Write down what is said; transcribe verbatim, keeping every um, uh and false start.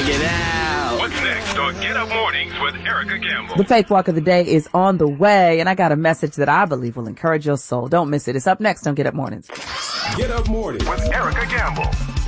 Check it out. What's next on Get Up Mornings with Erica Gamble? The Faith Walk of the Day is on the way, and I got a message that I believe will encourage your soul. Don't miss it. It's up next on Get Up Mornings. Get Up Mornings with Erica Gamble.